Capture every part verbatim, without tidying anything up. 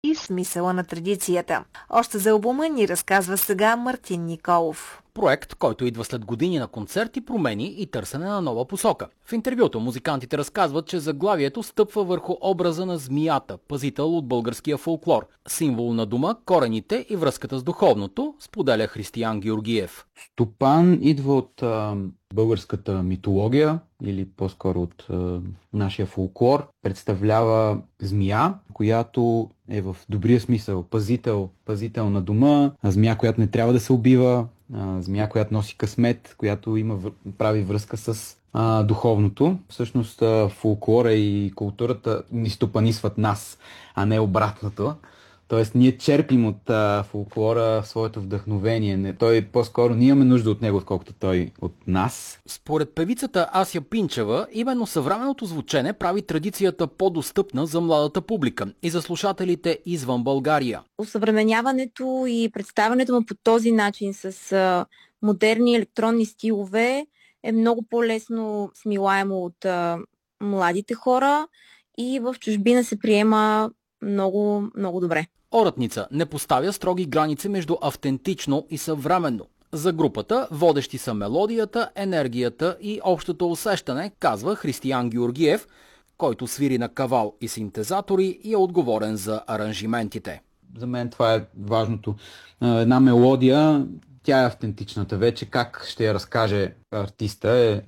и смисъла на традицията. Още за албума ни разказва сега Мартин Николов. Проект, който идва след години на концерти, промени и търсене на нова посока. В интервюто музикантите разказват, че заглавието стъпва върху образа на змията, пазител от българския фолклор, символ на дома, корените и връзката с духовното, споделя Християн Георгиев. Стопан идва от а, българската митология, или по-скоро от а, нашия фолклор. Представлява змия, която е в добрия смисъл пазител, пазител на дома, змия, която не трябва да се убива, змия, която носи късмет, която има, прави връзка с а, духовното. Всъщност а, фолклора и културата ни стопанисват нас, а не обратното. Тоест ние черпим от а, фолклора своето вдъхновение. Не, той по-скоро ние имаме нужда от него, отколкото той от нас. Според певицата Ася Пинчева, именно съвременното звучене прави традицията по-достъпна за младата публика и за слушателите извън България. Осъвременяването и представянето му по този начин с а, модерни електронни стилове е много по-лесно смилаемо от а, младите хора и в чужбина се приема много, много добре. Оратница не поставя строги граници между автентично и съвременно. За групата водещи са мелодията, енергията и общото усещане, казва Християн Георгиев, който свири на кавал и синтезатори и е отговорен за аранжиментите. За мен това е важното. Една мелодия, тя е автентичната вече. Как ще я разкаже артиста е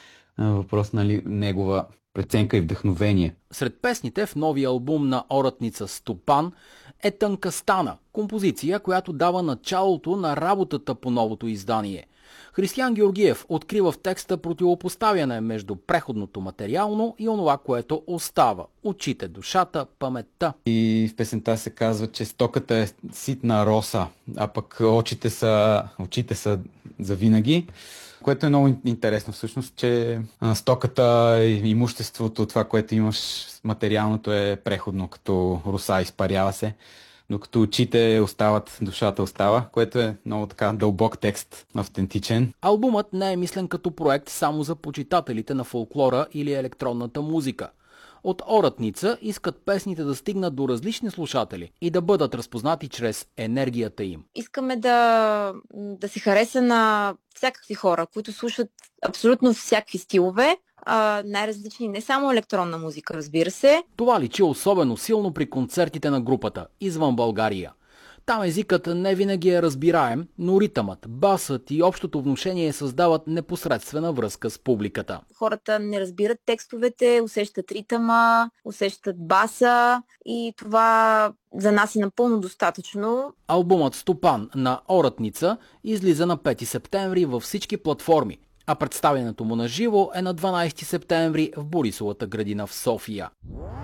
въпрос на негова преценка и вдъхновение. Сред песните в новия албум на оратница Стопан е Тънка стана, композиция, която дава началото на работата по новото издание. Християн Георгиев открива в текста противопоставяне между преходното материално и онова, което остава. Очите, душата, паметта. И в песента се казва, че стоката е ситна роса, а пък очите са, очите са завинаги. Което е много интересно всъщност, че стоката, имуществото, това, което имаш, материалното е преходно, като роса, изпарява се, докато очите остават, душата остава, което е много така дълбок текст, автентичен. Албумът не е мислен като проект само за почитателите на фолклора или електронната музика. От оратница искат песните да стигнат до различни слушатели и да бъдат разпознати чрез енергията им. Искаме да, да се хареса на всякакви хора, които слушат абсолютно всякакви стилове, а, най-различни, не само електронна музика, разбира се. Това личи особено силно при концертите на групата извън България. Там езикът не винаги е разбираем, но ритъмът, басът и общото внушение създават непосредствена връзка с публиката. Хората не разбират текстовете, усещат ритъма, усещат баса и това за нас е напълно достатъчно. Албумът Стопан на Оратница излиза на пети септември във всички платформи, а представянето му на живо е на дванадесети септември в Борисовата градина в София.